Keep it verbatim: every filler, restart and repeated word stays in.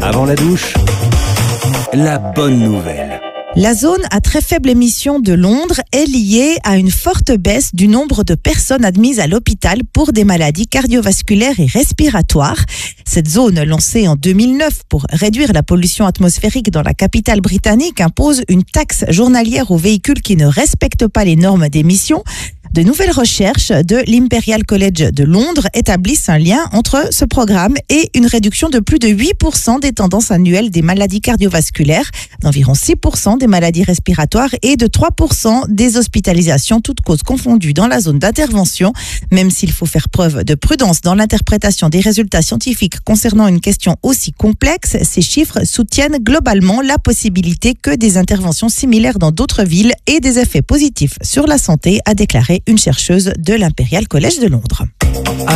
Avant la douche, la bonne nouvelle. La zone à très faible émission de Londres est liée à une forte baisse du nombre de personnes admises à l'hôpital pour des maladies cardiovasculaires et respiratoires. Cette zone, lancée en deux mille neuf pour réduire la pollution atmosphérique dans la capitale britannique, impose une taxe journalière aux véhicules qui ne respectent pas les normes d'émission. De nouvelles recherches de l'Imperial College de Londres établissent un lien entre ce programme et une réduction de plus de huit pour cent des tendances annuelles des maladies cardiovasculaires, d'environ six pour cent des maladies respiratoires et de trois pour cent des hospitalisations, toutes causes confondues dans la zone d'intervention. Même s'il faut faire preuve de prudence dans l'interprétation des résultats scientifiques concernant une question aussi complexe, ces chiffres soutiennent globalement la possibilité que des interventions similaires dans d'autres villes aient des effets positifs sur la santé, a déclaré une chercheuse de l'Imperial College de Londres.